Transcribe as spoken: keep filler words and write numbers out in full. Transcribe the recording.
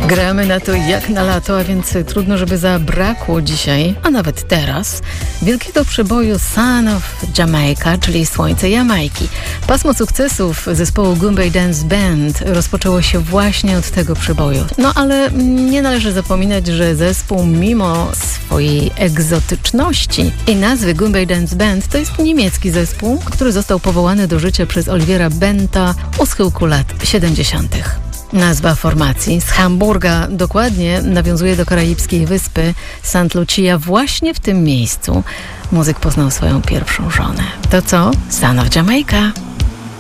Gramy na to jak na lato, a więc trudno, żeby zabrakło dzisiaj, a nawet teraz, wielkiego przeboju Son of Jamaica, czyli Słońce Jamajki. Pasmo sukcesów zespołu Goombay Dance Band rozpoczęło się właśnie od tego przeboju. No ale nie należy zapominać, że zespół mimo swojej egzotyczności i nazwy Goombay Dance Band to jest niemiecki zespół, który został powołany do życia przez Olivera Benta u schyłku lat siedemdziesiątych. Nazwa formacji z Hamburga dokładnie nawiązuje do karaibskiej wyspy Saint Lucia. Właśnie w tym miejscu muzyk poznał swoją pierwszą żonę. To co? Son of Jamaica.